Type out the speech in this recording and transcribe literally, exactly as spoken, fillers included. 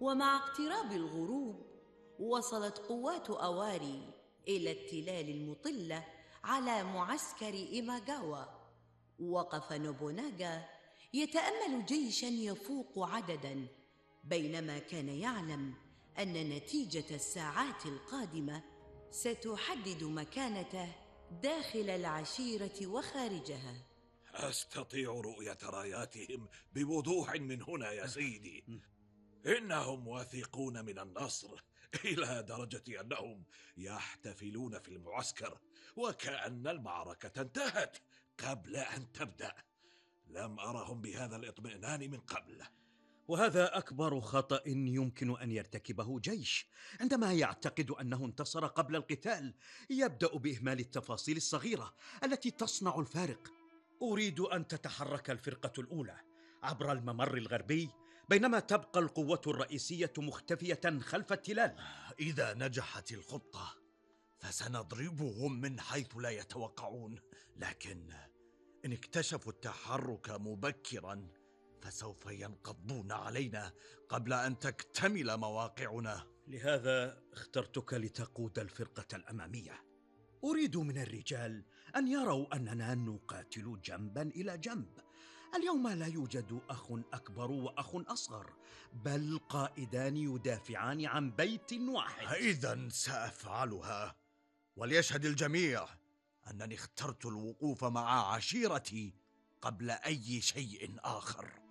ومع اقتراب الغروب وصلت قوات أواري إلى التلال المطلة على معسكر إيماغاوا. وقف نوبوناغا يتأمل جيشا يفوق عددا، بينما كان يعلم أن نتيجة الساعات القادمة ستحدد مكانته داخل العشيرة وخارجها. أستطيع رؤية راياتهم بوضوح من هنا يا سيدي. إنهم واثقون من النصر إلى درجة أنهم يحتفلون في المعسكر وكأن المعركة انتهت قبل أن تبدأ. لم أرهم بهذا الاطمئنان من قبل. وهذا أكبر خطأ يمكن أن يرتكبه جيش عندما يعتقد أنه انتصر قبل القتال. يبدأ بإهمال التفاصيل الصغيرة التي تصنع الفارق. أريد أن تتحرك الفرقة الأولى عبر الممر الغربي، بينما تبقى القوة الرئيسية مختفية خلف التلال. إذا نجحت الخطة فسنضربهم من حيث لا يتوقعون، لكن إن اكتشفوا التحرك مبكراً فسوف ينقضون علينا قبل أن تكتمل مواقعنا. لهذا اخترتك لتقود الفرقة الأمامية. أريد من الرجال أن يروا أننا نقاتل جنبا إلى جنب. اليوم لا يوجد أخ أكبر وأخ أصغر، بل قائدان يدافعان عن بيت واحد. إذن سأفعلها، وليشهد الجميع أنني اخترت الوقوف مع عشيرتي قبل أي شيء آخر.